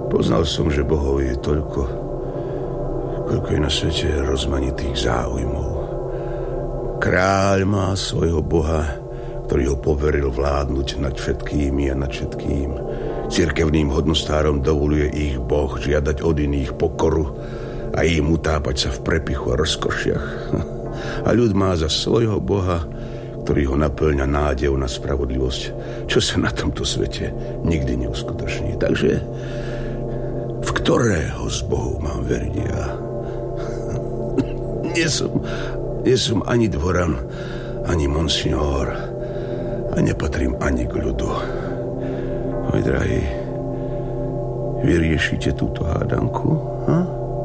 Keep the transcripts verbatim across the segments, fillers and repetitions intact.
Poznal som, že bohov je toľko, koľko je na svete rozmanitých záujmov. Kráľ má svojho boha, ktorý ho poveril vládnuť nad všetkými a nad všetkým. Cirkevným hodnostárom dovoluje ich boh žiadať od iných pokoru a im utápať sa v prepichu a rozkošiach. A ľud má za svojho boha, ktorý ho naplňa nádejou na spravodlivosť, čo sa na tomto svete nikdy neuskutoční. Takže v ktorého z bohov mám veriť ja? Nie som, nie som ani dvoran, ani monsignor a nepatrím ani k ľudu. Môj drahý, vyriešite túto hádanku? Ha?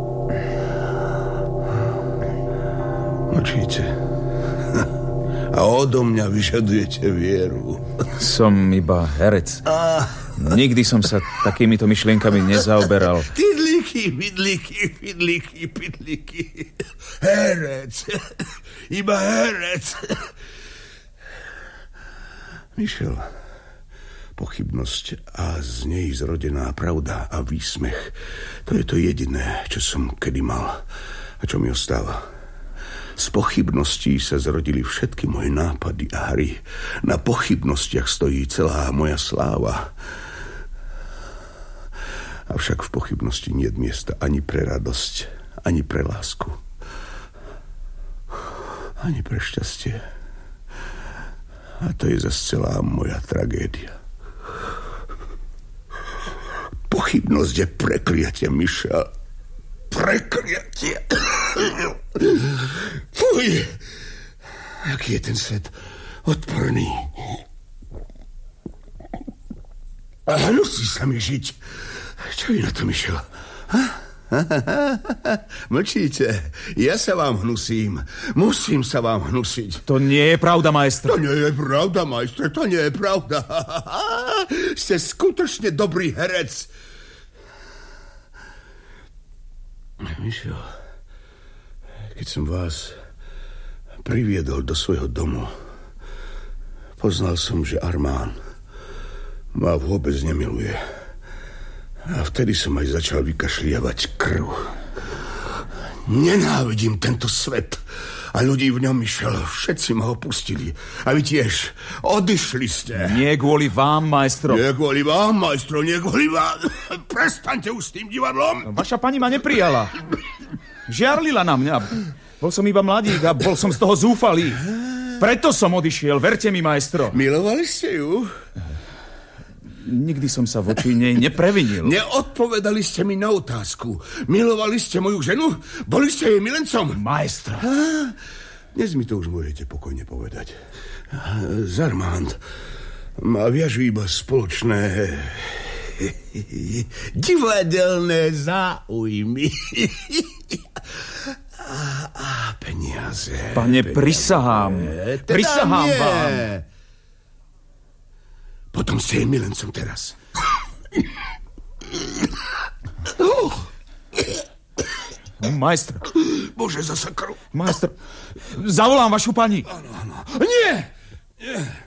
Mlčíte. A odo mňa vyžadujete vieru. Som iba herec. Nikdy som sa takýmito myšlienkami nezaoberal. Fidlíky, fidlíky, fidlíky, fidlíky. Herec. Iba herec. Michel, pochybnosť a z nej zrodená pravda a výsmech, to je to jediné, čo som kedy mal a čo mi ostáva. Z pochybností sa zrodili všetky moje nápady a hry. Na pochybnostiach stojí celá moja sláva. Avšak v pochybnosti niet miesta ani pre radosť, ani pre lásku, ani pre šťastie. A to je zase celá moja tragédia. Pochybnosť je prekliatie, Michel. Prekliatie. Fuj, aký je ten svet odporný. A hnusí sa mi žiť. Čo vy na to, Michel? Ha? Mlčíte. Ja sa vám hnusím. Musím sa vám hnusiť. To nie je pravda, maestro. To nie je pravda, majstre. To nie je pravda. Ste skutočne dobrý herec. Michel, keď som vás priviedol do svojho domu, poznal som, že Armán ma vôbec nemiluje. A vtedy som aj začal vykašliavať krv. Nenávidím tento svet a ľudí v ňom, Michel. Všetci ma opustili. A vy tiež. Odišli ste. Nie kvôli vám, maestro. Nie kvôli vám, maestro, nie kvôli vám. Prestaňte už s tým divadlom. Vaša pani ma neprijala. Žiarlila na mňa. Bol som iba mladík a bol som z toho zúfalý. Preto som odišiel, verte mi, maestro. Milovali ste ju? Nikdy som sa voči nej neprevinil. Neodpovedali ste mi na otázku. Milovali ste moju ženu? Boli ste jej milencom? Maestro. Á, dnes mi to už môžete pokojne povedať. Zarmand ma viažu iba spoločné divadelné záujmy. A, a peniaze. Pane, peniaze. Prisahám. Teda prisahám nie. vám. Potom ste jej milencom teraz. Majstr. Bože, zasa krv. Majstr, zavolám vašu pani. Áno, áno. Nie! Nie!